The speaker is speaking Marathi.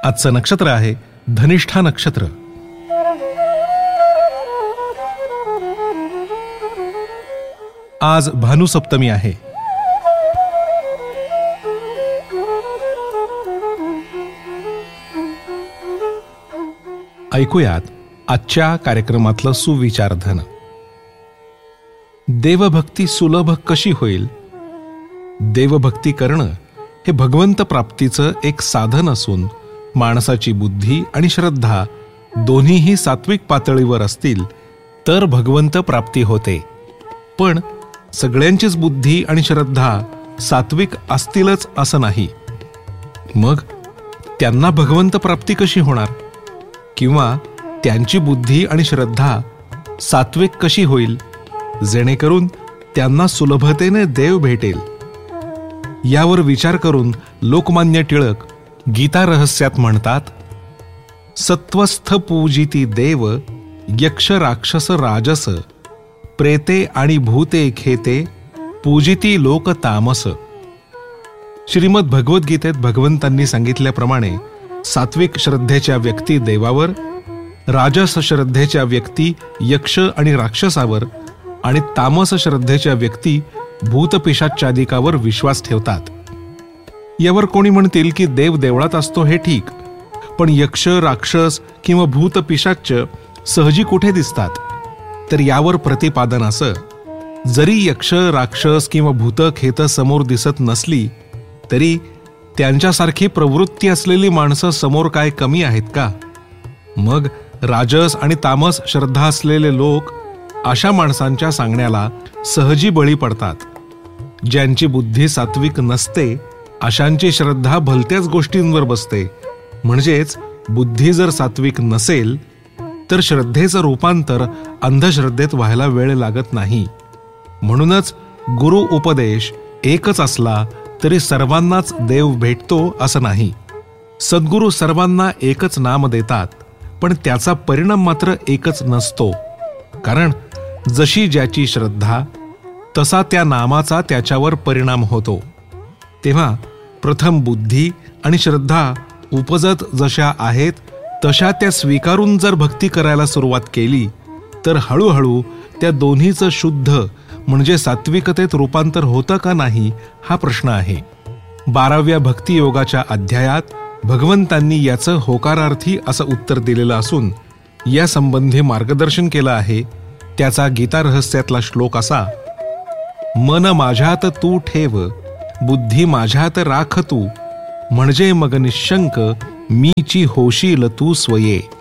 आजचं नक्षत्र आहे धनिष्ठा नक्षत्र. आज भानुसप्तमी आहे. ऐकूयात आजच्या कार्यक्रमातलं सुविचारधन. देवभक्ती सुलभ कशी होईल? देवभक्ती करणं हे भगवंत प्राप्तीचं एक साधन असून माणसाची बुद्धी आणि श्रद्धा दोन्हीही सात्विक पातळीवर असतील तर भगवंत प्राप्ती होते. पण सगळ्यांचीच बुद्धी आणि श्रद्धा सात्विक असतीलच असं नाही. मग त्यांना भगवंत प्राप्ती कशी होणार? किंवा त्यांची बुद्धी आणि श्रद्धा सात्विक कशी होईल जेणेकरून त्यांना सुलभतेने देव भेटेल? यावर विचार करून लोकमान्य टिळक गीता रहस्यात म्हणतात, सत्वस्थ पूजिती देव यक्ष राक्षस राजस प्रेते आणि भूते खेते पूजिती लोक तामस. श्रीमद भगवद्गीतेत भगवंतांनी सांगितल्याप्रमाणे सात्विक श्रद्धेच्या व्यक्ती देवावर, राजस श्रद्धेच्या व्यक्ती यक्ष आणि राक्षसावर आणि तामस श्रद्धेच्या व्यक्ती भूतपिशाचादिकावर विश्वास ठेवतात. यावर कोणी म्हणतील की देव देवळात असतो हे ठीक, पण यक्ष राक्षस किंवा भूतपिशाच सहजी कुठे दिसतात? तर यावर प्रतिपादन असं, जरी यक्ष राक्षस किंवा भूतखेत समोर दिसत नसली तरी त्यांच्यासारखी प्रवृत्ती असलेली माणसं समोर काय कमी आहेत का? मग राजस आणि तामस श्रद्धा असलेले लोक अशा माणसांच्या सांगण्याला सहजी बळी पडतात. ज्यांची बुद्धी सात्विक नसते अशांची श्रद्धा भलत्याच गोष्टींवर बसते. म्हणजेच बुद्धी जर सात्विक नसेल तर श्रद्धेचं रूपांतर अंधश्रद्धेत व्हायला वेळ लागत नाही. म्हणूनच गुरु उपदेश एकच असला तरी सर्वांनाच देव भेटतो असं नाही. सद्गुरू सर्वांना एकच नाम देतात, पण त्याचा परिणाम मात्र एकच नसतो. कारण जशी ज्याची श्रद्धा तसा त्या नामाचा त्याच्यावर परिणाम होतो. तेव्हा प्रथम बुद्धी आणि श्रद्धा उपजत जशा आहेत तशा त्या स्वीकारून जर भक्ती करायला सुरुवात केली तर हळूहळू त्या दोन्हीचं शुद्ध म्हणजे सात्विकतेत रूपांतर होतं का नाही हा प्रश्न आहे. 12व्या भक्तियोगाच्या अध्यायात भगवंतांनी याचं होकारार्थी असं उत्तर दिलेलं असून या संबंधी मार्गदर्शन केलं आहे. त्याचा गीता रहस्यातला श्लोक असा, मन माझ्यात तू ठेव बुद्धी माझ्यात राख तू म्हणजे मग निशंक मीची होशील तू स्वये.